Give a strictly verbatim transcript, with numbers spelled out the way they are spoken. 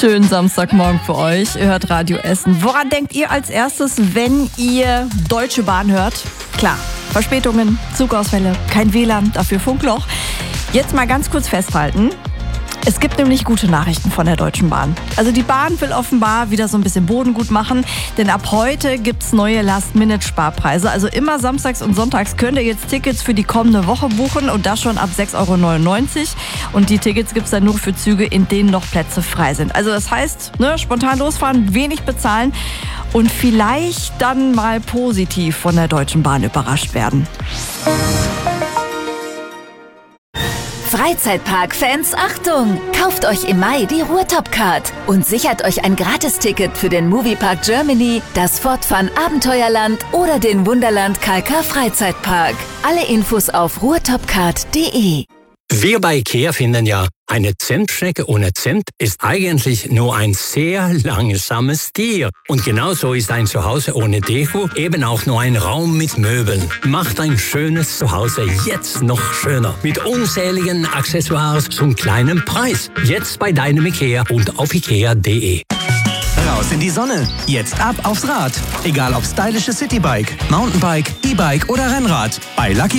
Schönen Samstagmorgen für euch. Ihr hört Radio Essen. Woran denkt ihr als erstes, wenn ihr Deutsche Bahn hört? Klar, Verspätungen, Zugausfälle, kein W L A N, dafür Funkloch. Jetzt mal ganz kurz festhalten. Es gibt nämlich gute Nachrichten von der Deutschen Bahn. Also die Bahn will offenbar wieder so ein bisschen Boden gut machen, denn ab heute gibt's neue Last-Minute-Sparpreise. Also immer samstags und sonntags könnt ihr jetzt Tickets für die kommende Woche buchen und das schon ab sechs Euro neunundneunzig. Und die Tickets gibt's dann nur für Züge, in denen noch Plätze frei sind. Also das heißt, ne, spontan losfahren, wenig bezahlen und vielleicht dann mal positiv von der Deutschen Bahn überrascht werden. Freizeitpark-Fans, Achtung! Kauft euch im Mai die Ruhrtop-Card und sichert euch ein Gratisticket für den Moviepark Germany, das Fort Fun Abenteuerland oder den Wunderland K K Freizeitpark. Alle Infos auf ruhrtopcard punkt de. Wir bei IKEA finden ja, eine Zentschnecke ohne Zent ist eigentlich nur ein sehr langsames Tier. Und genauso ist ein Zuhause ohne Deko eben auch nur ein Raum mit Möbeln. Macht ein schönes Zuhause jetzt noch schöner. Mit unzähligen Accessoires zum kleinen Preis. Jetzt bei deinem IKEA und auf ikea punkt de. Raus in die Sonne. Jetzt ab aufs Rad. Egal ob stylische Citybike, Mountainbike, E-Bike oder Rennrad. Bei Lucky